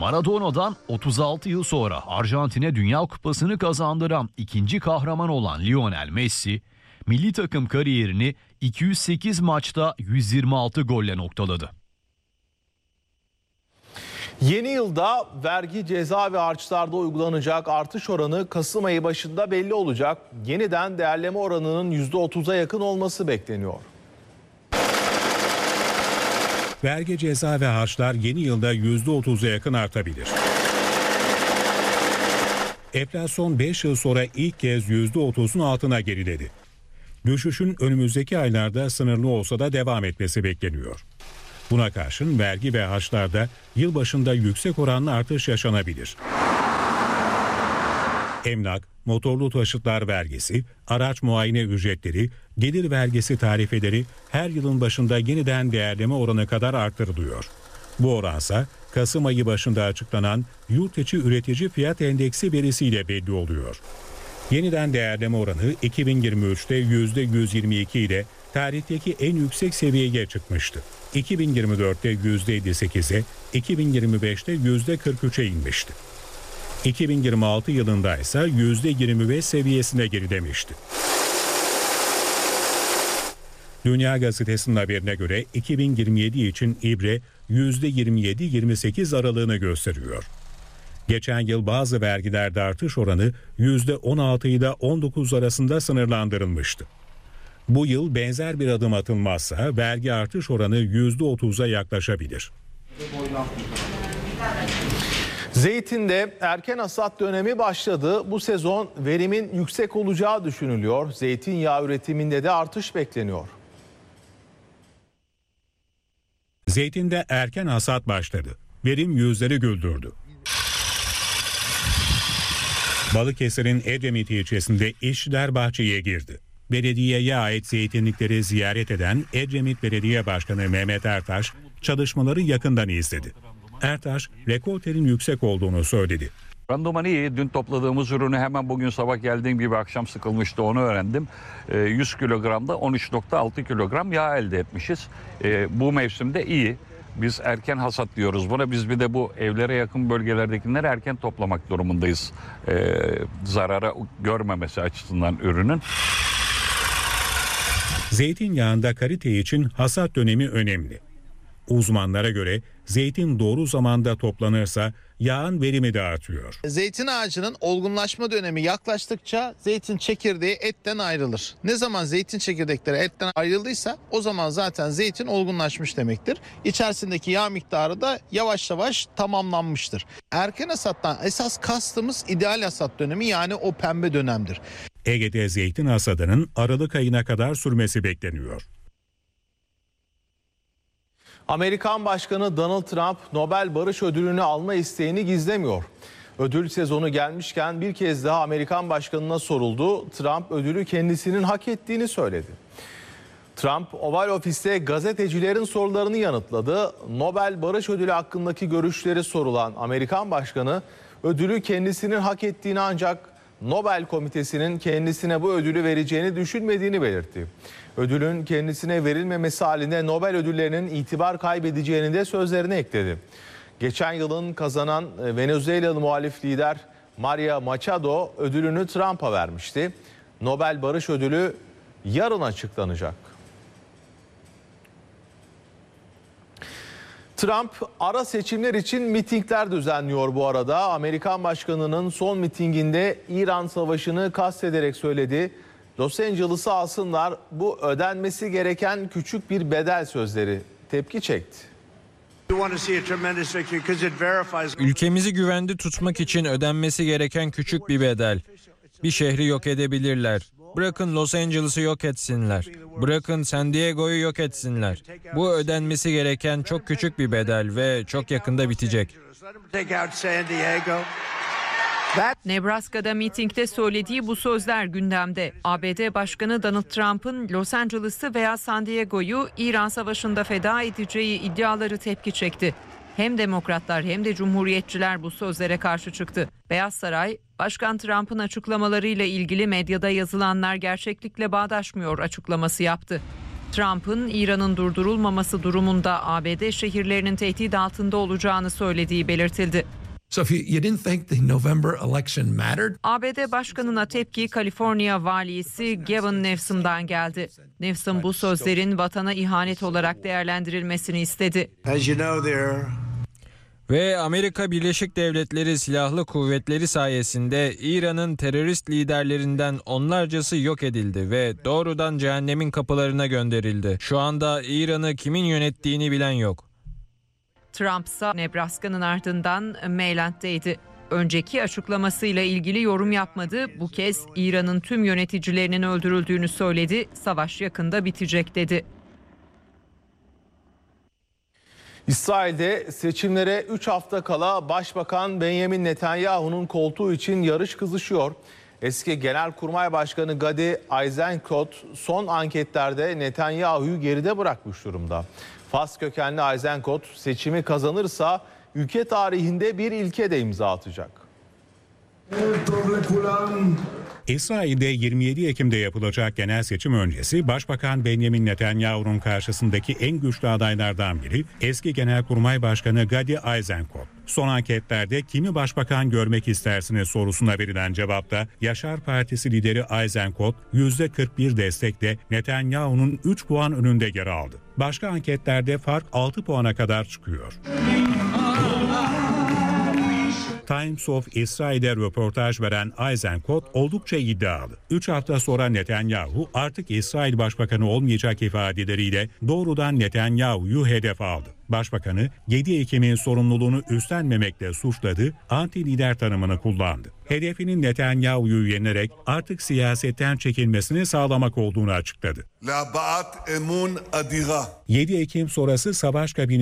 Maradona'dan 36 yıl sonra Arjantin'e Dünya Kupası'nı kazandıran ikinci kahraman olan Lionel Messi, milli takım kariyerini 208 maçta 126 golle noktaladı. Yeni yılda vergi, ceza ve harçlarda uygulanacak artış oranı Kasım ayı başında belli olacak. Yeniden değerleme oranının %30'a yakın olması bekleniyor. Vergi, ceza ve harçlar yeni yılda %30'a yakın artabilir. Enflasyon 5 yıl sonra ilk kez %30'un altına geriledi. Düşüşün önümüzdeki aylarda sınırlı olsa da devam etmesi bekleniyor. Buna karşın vergi ve harçlarda yılbaşında yüksek oranlı artış yaşanabilir. Emlak, motorlu taşıtlar vergisi, araç muayene ücretleri, gelir vergisi tarifeleri her yılın başında yeniden değerleme oranı kadar artırılıyor. Bu oransa Kasım ayı başında açıklanan yurt içi üretici fiyat endeksi verisiyle belli oluyor. Yeniden değerleme oranı 2023'te %122 ile tarihteki en yüksek seviyeye çıkmıştı. 2024'te %58'e, 2025'te %43'e inmişti. 2026 yılında ise %25 seviyesine gerilemişti. Dünya Gazetesi'nin haberine göre 2027 için ibre %27-28 aralığını gösteriyor. Geçen yıl bazı vergilerde artış oranı %16 ile 19 arasında sınırlandırılmıştı. Bu yıl benzer bir adım atılmazsa vergi artış oranı %30'a yaklaşabilir. Zeytin'de erken hasat dönemi başladı. Bu sezon verimin yüksek olacağı düşünülüyor. Zeytinyağı üretiminde de artış bekleniyor. Zeytin'de erken hasat başladı. Verim yüzleri güldürdü. Balıkesir'in Edremit ilçesinde işçiler bahçeye girdi. Belediyeye ait zeytinlikleri ziyaret eden Edremit Belediye Başkanı Mehmet Ertaş çalışmaları yakından izledi. Ertaş, rekoltenin yüksek olduğunu söyledi. Randıman iyi. Dün topladığımız ürünü hemen bugün sabah geldiğim gibi akşam sıkılmıştı, onu öğrendim. 100 kilogramda 13,6 kilogram yağ elde etmişiz. Bu mevsimde iyi. Biz erken hasat diyoruz buna. Biz bir de bu evlere yakın bölgelerdekileri erken toplamak durumundayız. Zarara görmemesi açısından ürünün. Zeytinyağında kalite için hasat dönemi önemli. Uzmanlara göre zeytin doğru zamanda toplanırsa yağın verimi de artıyor. Zeytin ağacının olgunlaşma dönemi yaklaştıkça zeytin çekirdeği etten ayrılır. Ne zaman zeytin çekirdekleri etten ayrıldıysa o zaman zaten zeytin olgunlaşmış demektir. İçerisindeki yağ miktarı da yavaş yavaş tamamlanmıştır. Erken hasattan esas kastımız ideal hasat dönemi, yani o pembe dönemdir. Ege'de zeytin hasadının Aralık ayına kadar sürmesi bekleniyor. Amerikan Başkanı Donald Trump Nobel Barış Ödülünü alma isteğini gizlemiyor. Ödül sezonu gelmişken bir kez daha Amerikan Başkanı'na soruldu. Trump ödülü kendisinin hak ettiğini söyledi. Trump Oval Ofis'te gazetecilerin sorularını yanıtladı. Nobel Barış Ödülü hakkındaki görüşleri sorulan Amerikan Başkanı ödülü kendisinin hak ettiğini, ancak Nobel Komitesi'nin kendisine bu ödülü vereceğini düşünmediğini belirtti. Ödülün kendisine verilmemesi halinde Nobel ödüllerinin itibar kaybedeceğini de sözlerine ekledi. Geçen yılın kazanan Venezuelalı muhalif lider Maria Machado ödülünü Trump'a vermişti. Nobel Barış Ödülü yarın açıklanacak. Trump ara seçimler için mitingler düzenliyor bu arada. Amerikan Başkanı'nın son mitinginde İran Savaşı'nı kastederek söyledi. Los Angeles'ı alsınlar, bu ödenmesi gereken küçük bir bedel sözleri tepki çekti. Ülkemizi güvende tutmak için ödenmesi gereken küçük bir bedel. Bir şehri yok edebilirler. Bırakın Los Angeles'ı yok etsinler. Bırakın San Diego'yu yok etsinler. Bu ödenmesi gereken çok küçük bir bedel ve çok yakında bitecek. Nebraska'da mitingde söylediği bu sözler gündemde. ABD Başkanı Donald Trump'ın Los Angeles'ı veya San Diego'yu İran Savaşı'nda feda edeceği iddiaları tepki çekti. Hem demokratlar hem de cumhuriyetçiler bu sözlere karşı çıktı. Beyaz Saray, Başkan Trump'ın açıklamalarıyla ilgili medyada yazılanlar gerçeklikle bağdaşmıyor açıklaması yaptı. Trump'ın İran'ın durdurulmaması durumunda ABD şehirlerinin tehdit altında olacağını söylediği belirtildi. So if you didn't think the November election mattered, ABD Başkanı'na tepki Kaliforniya valisi Gavin Newsom'dan geldi. Newsom bu sözlerin vatana ihanet olarak değerlendirilmesini istedi. Ve Amerika Birleşik Devletleri Silahlı Kuvvetleri sayesinde İran'ın terörist liderlerinden onlarcası yok edildi ve doğrudan cehennemin kapılarına gönderildi. Şu anda İran'ı kimin yönettiğini bilen yok. Trump ise Nebraska'nın ardından Maryland'deydi. Önceki açıklamasıyla ilgili yorum yapmadı. Bu kez İran'ın tüm yöneticilerinin öldürüldüğünü söyledi. Savaş yakında bitecek dedi. İsrail'de seçimlere 3 hafta kala Başbakan Benjamin Netanyahu'nun koltuğu için yarış kızışıyor. Eski Genelkurmay Başkanı Gadi Eisenkot son anketlerde Netanyahu'yu geride bırakmış durumda. Fas kökenli Eisenkot seçimi kazanırsa ülke tarihinde bir ilke de imza atacak. İsrail'de 27 Ekim'de yapılacak genel seçim öncesi Başbakan Benjamin Netanyahu'nun karşısındaki en güçlü adaylardan biri eski Genelkurmay Başkanı Gadi Eisenkot. Son anketlerde kimi başbakan görmek istersiniz sorusuna verilen cevapta Yaşar Partisi lideri Eisenkot %41 destekle Netanyahu'nun 3 puan önünde yer aldı. Başka anketlerde fark 6 puana kadar çıkıyor. Times of İsrail'e röportaj veren Eisenkot oldukça iddialı. 3 hafta sonra Netanyahu artık İsrail Başbakanı olmayacak ifadeleriyle doğrudan Netanyahu'yu hedef aldı. Başbakanı 7 Ekim'in sorumluluğunu üstlenmemekle suçladı, anti-lider tanımını kullandı. Hedefinin Netanyahu'yu yenerek artık siyasetten çekilmesini sağlamak olduğunu açıkladı. 7 Ekim sonrası savaş kabinesi